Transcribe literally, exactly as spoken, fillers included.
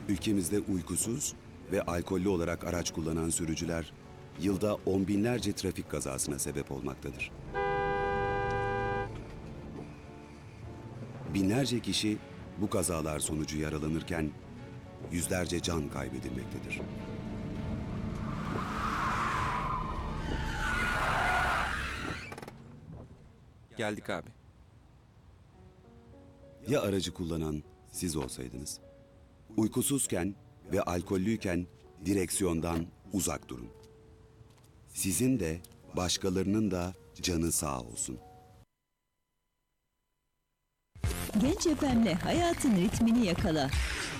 Ülkemizde uykusuz ve alkollü olarak araç kullanan sürücüler yılda on binlerce trafik kazasına sebep olmaktadır. Binlerce kişi bu kazalar sonucu yaralanırken yüzlerce can kaybedilmektedir. Geldik abi. Ya aracı kullanan siz olsaydınız? Uykusuzken ve alkollüyken direksiyondan uzak durun. Sizin de başkalarının da canı sağ olsun. Genç Efem'le hayatın ritmini yakala.